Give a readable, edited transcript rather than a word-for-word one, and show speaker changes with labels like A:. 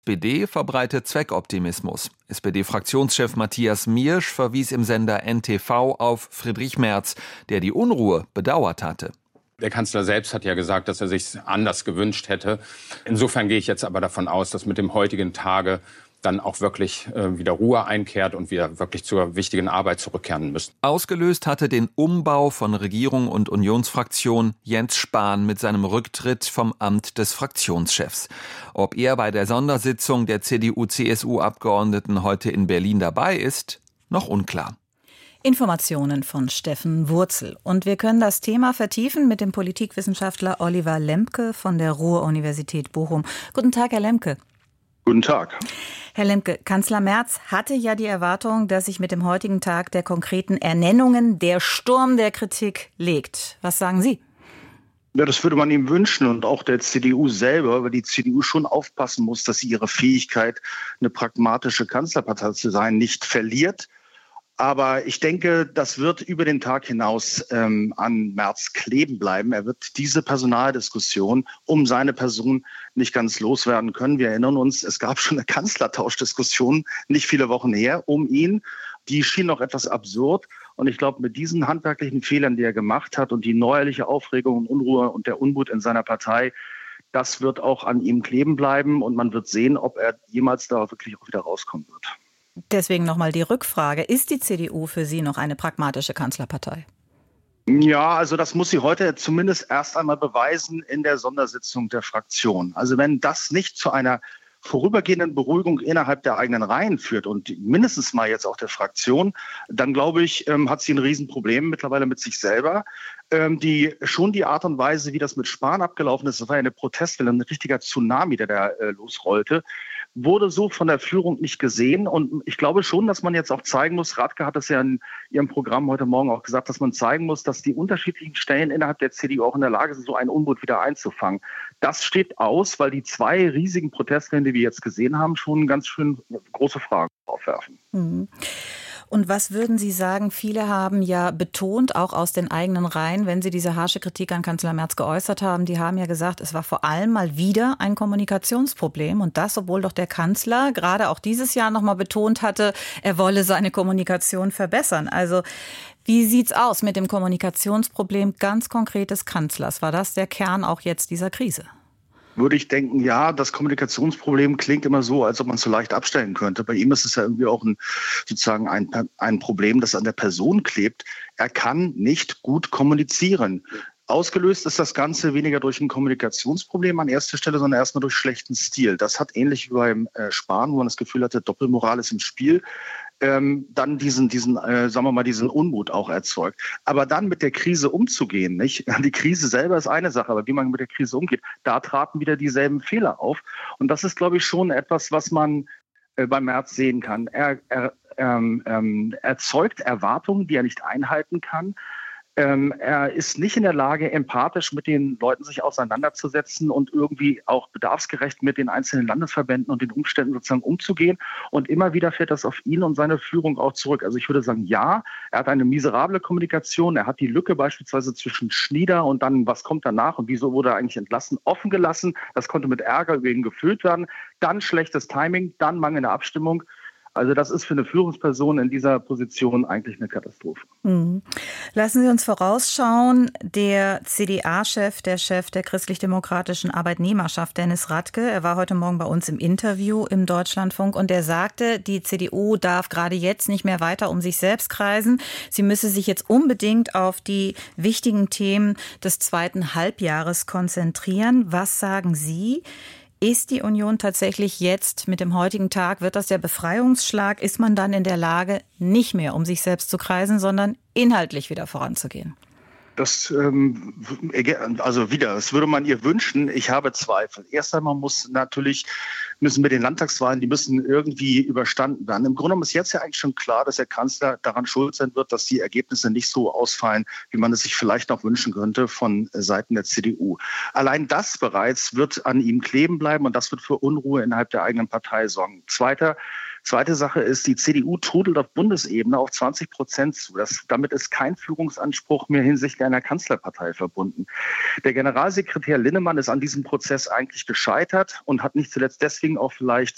A: SPD verbreitet Zweckoptimismus. SPD-Fraktionschef Matthias Miersch verwies im Sender NTV auf Friedrich Merz, der die Unruhe bedauert hatte.
B: Der Kanzler selbst hat ja gesagt, dass er sich anders gewünscht hätte. Insofern gehe ich jetzt aber davon aus, dass mit dem heutigen Tage dann auch wirklich wieder Ruhe einkehrt und wir wirklich zur wichtigen Arbeit zurückkehren müssen.
A: Ausgelöst hatte den Umbau von Regierung und Unionsfraktion Jens Spahn mit seinem Rücktritt vom Amt des Fraktionschefs. Ob er bei der Sondersitzung der CDU-CSU-Abgeordneten heute in Berlin dabei ist, noch unklar.
C: Informationen von Steffen Wurzel. Und wir können das Thema vertiefen mit dem Politikwissenschaftler Oliver Lemke von der Ruhr-Universität Bochum. Guten Tag, Herr Lemke.
D: Guten Tag.
C: Herr Lemke, Kanzler Merz hatte ja die Erwartung, dass sich mit dem heutigen Tag der konkreten Ernennungen der Sturm der Kritik legt. Was sagen Sie?
D: Ja, das würde man ihm wünschen und auch der CDU selber, weil die CDU schon aufpassen muss, dass sie ihre Fähigkeit, eine pragmatische Kanzlerpartei zu sein, nicht verliert. Aber ich denke, das wird über den Tag hinaus an Merz kleben bleiben. Er wird diese Personaldiskussion um seine Person nicht ganz loswerden können. Wir erinnern uns, es gab schon eine Kanzlertauschdiskussion nicht viele Wochen her um ihn. Die schien noch etwas absurd. Und ich glaube, mit diesen handwerklichen Fehlern, die er gemacht hat und die neuerliche Aufregung und Unruhe und der Unmut in seiner Partei, das wird auch an ihm kleben bleiben. Und man wird sehen, ob er jemals da wirklich auch wieder rauskommen wird.
C: Deswegen nochmal die Rückfrage. Ist die CDU für Sie noch eine pragmatische Kanzlerpartei?
D: Ja, also das muss sie heute zumindest erst einmal beweisen in der Sondersitzung der Fraktion. Also wenn das nicht zu einer vorübergehenden Beruhigung innerhalb der eigenen Reihen führt und mindestens mal jetzt auch der Fraktion, dann glaube ich, hat sie ein Riesenproblem mittlerweile mit sich selber. Die Art und Weise, wie das mit Spahn abgelaufen ist, das war ja eine Protestwelle, ein richtiger Tsunami, der da losrollte, wurde so von der Führung nicht gesehen. Und ich glaube schon, dass man jetzt auch zeigen muss, Radke hat es ja in ihrem Programm heute Morgen auch gesagt, dass man zeigen muss, dass die unterschiedlichen Stellen innerhalb der CDU auch in der Lage sind, so einen Unmut wieder einzufangen. Das steht aus, weil die zwei riesigen Protestwellen, die wir jetzt gesehen haben, schon ganz schön große Fragen aufwerfen.
C: Mhm. Und was würden Sie sagen, viele haben ja betont, auch aus den eigenen Reihen, wenn sie diese harsche Kritik an Kanzler Merz geäußert haben, die haben ja gesagt, es war vor allem mal wieder ein Kommunikationsproblem. Und das, obwohl doch der Kanzler gerade auch dieses Jahr nochmal betont hatte, er wolle seine Kommunikation verbessern. Also wie sieht's aus mit dem Kommunikationsproblem ganz konkret des Kanzlers? War das der Kern auch jetzt dieser Krise?
D: Würde ich denken, ja, das Kommunikationsproblem klingt immer so, als ob man es so leicht abstellen könnte. Bei ihm ist es ja irgendwie auch sozusagen ein Problem, das an der Person klebt. Er kann nicht gut kommunizieren. Ausgelöst ist das Ganze weniger durch ein Kommunikationsproblem an erster Stelle, sondern erstmal durch schlechten Stil. Das hat ähnlich wie beim Spahn, wo man das Gefühl hatte, Doppelmoral ist im Spiel, dann diesen Unmut auch erzeugt. Aber dann mit der Krise umzugehen, nicht? Die Krise selber ist eine Sache, aber wie man mit der Krise umgeht, da traten wieder dieselben Fehler auf. Und das ist, glaube ich, schon etwas, was man bei Merz sehen kann. Er erzeugt Erwartungen, die er nicht einhalten kann. Er ist nicht in der Lage, empathisch mit den Leuten sich auseinanderzusetzen und irgendwie auch bedarfsgerecht mit den einzelnen Landesverbänden und den Umständen sozusagen umzugehen. Und immer wieder fällt das auf ihn und seine Führung auch zurück. Also ich würde sagen, ja, er hat eine miserable Kommunikation. Er hat die Lücke beispielsweise zwischen Schnieder und dann, was kommt danach und wieso wurde er eigentlich entlassen, offen gelassen. Das konnte mit Ärger über ihn gefüllt werden. Dann schlechtes Timing, dann mangelnde Abstimmung. Also das ist für eine Führungsperson in dieser Position eigentlich eine Katastrophe.
C: Lassen Sie uns vorausschauen. Der CDA-Chef, der Chef der christlich-demokratischen Arbeitnehmerschaft, Dennis Radke, er war heute Morgen bei uns im Interview im Deutschlandfunk und er sagte, die CDU darf gerade jetzt nicht mehr weiter um sich selbst kreisen. Sie müsse sich jetzt unbedingt auf die wichtigen Themen des zweiten Halbjahres konzentrieren. Was sagen Sie? Ist die Union tatsächlich jetzt mit dem heutigen Tag, wird das der Befreiungsschlag? Ist man dann in der Lage, nicht mehr um sich selbst zu kreisen, sondern inhaltlich wieder voranzugehen?
D: Das würde man ihr wünschen. Ich habe Zweifel. Erst einmal müssen wir den Landtagswahlen, die müssen irgendwie überstanden werden. Im Grunde genommen ist jetzt ja eigentlich schon klar, dass der Kanzler daran schuld sein wird, dass die Ergebnisse nicht so ausfallen, wie man es sich vielleicht noch wünschen könnte von Seiten der CDU. Allein das bereits wird an ihm kleben bleiben und das wird für Unruhe innerhalb der eigenen Partei sorgen. Zweite Sache ist, die CDU trudelt auf Bundesebene auf 20% zu. Damit ist kein Führungsanspruch mehr hinsichtlich einer Kanzlerpartei verbunden. Der Generalsekretär Linnemann ist an diesem Prozess eigentlich gescheitert und hat nicht zuletzt deswegen auch vielleicht